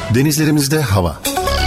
Denizlerimizde hava.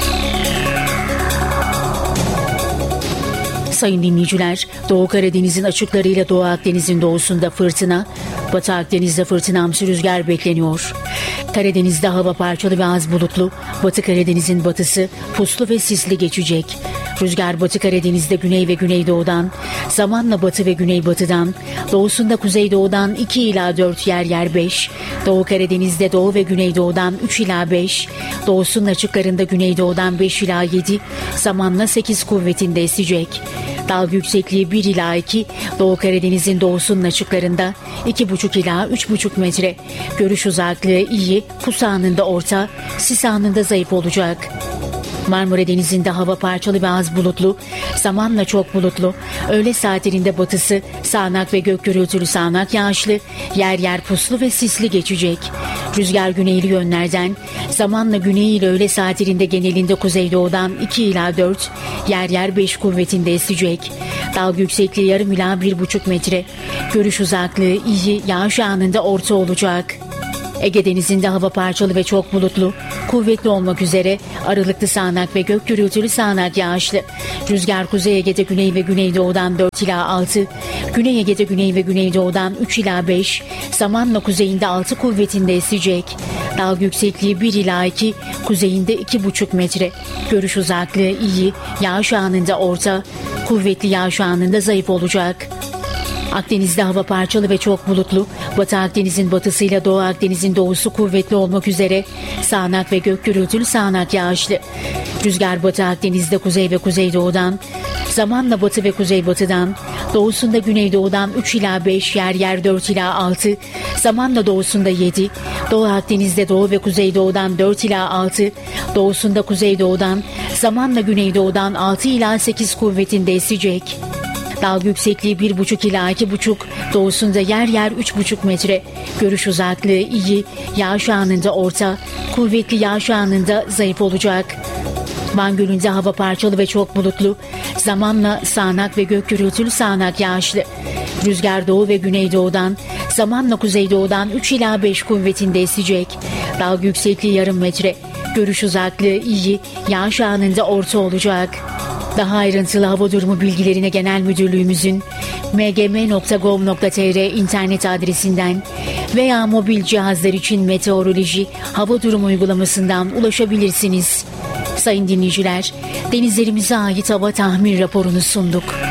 Sayın dinleyiciler, Doğu Karadeniz'in açıklarıyla Doğu Akdeniz'in doğusunda fırtına, Batı Akdeniz'de fırtınamsı rüzgar bekleniyor. Karadeniz'de hava parçalı ve az bulutlu, Batı Karadeniz'in batısı puslu ve sisli geçecek. Rüzgar Batı Karadeniz'de güney ve güneydoğudan, zamanla batı ve güneybatıdan, doğusunda kuzeydoğudan 2 ila 4 yer 5, Doğu Karadeniz'de doğu ve güneydoğudan 3 ila 5, doğusunun açıklarında güneydoğudan 5 ila 7, zamanla 8 kuvvetinde esecek. Dalga yüksekliği 1 ila 2, Doğu Karadeniz'in doğusunun açıklarında 2,5 ila 3,5 metre. Görüş uzaklığı iyi, pus anında orta, sis anında zayıf olacak. Marmara Denizi'nde hava parçalı ve az bulutlu, zamanla çok bulutlu, öğle saatlerinde batısı sağanak ve gök gürültülü sağanak yağışlı, yer yer puslu ve sisli geçecek. Rüzgar güneyli yönlerden, zamanla güney ile öğle saatlerinde genelinde kuzeydoğudan 2 ila 4, yer yer 5 kuvvetinde esecek. Dalga yüksekliği yarım ila 1,5 metre. Görüş uzaklığı iyi, yağış anında orta olacak. Ege Denizi'nde hava parçalı ve çok bulutlu, kuvvetli olmak üzere aralıklı sağanak ve gök gürültülü sağanak yağışlı. Rüzgar Kuzey Ege'de güney ve güneydoğudan 4 ila 6, Güney Ege'de güney ve güneydoğudan 3 ila 5, zamanla kuzeyinde 6 kuvvetinde esecek. Dalga yüksekliği 1 ila 2, kuzeyinde 2,5 metre. Görüş uzaklığı iyi, yağış anında orta, kuvvetli yağış anında zayıf olacak. Akdeniz'de hava parçalı ve çok bulutlu, Batı Akdeniz'in batısıyla Doğu Akdeniz'in doğusu kuvvetli olmak üzere sağanak ve gök gürültülü sağanak yağışlı. Rüzgar Batı Akdeniz'de kuzey ve kuzeydoğudan, zamanla batı ve kuzeybatıdan, doğusunda güneydoğudan 3 ila 5, yer yer 4 ila 6, zamanla doğusunda 7, Doğu Akdeniz'de doğu ve kuzeydoğudan 4 ila 6, doğusunda kuzeydoğudan, zamanla güneydoğudan 6 ila 8 kuvvetinde esecek. Dalga yüksekliği 1,5 ila 2,5, doğusunda yer yer 3,5 metre. Görüş uzaklığı iyi, yağış anında orta, kuvvetli yağış anında zayıf olacak. Van Gölü'nde hava parçalı ve çok bulutlu, zamanla sağanak ve gök gürültülü sağanak yağışlı. Rüzgar doğu ve güneydoğudan, zamanla kuzeydoğudan 3 ila 5 kuvvetinde esecek. Dalga yüksekliği yarım metre. Görüş uzaklığı iyi, yağış anında orta olacak. Daha ayrıntılı hava durumu bilgilerine Genel Müdürlüğümüzün mgm.gov.tr internet adresinden veya mobil cihazlar için meteoroloji hava durumu uygulamasından ulaşabilirsiniz. Sayın dinleyiciler, denizlerimize ait hava tahmin raporunu sunduk.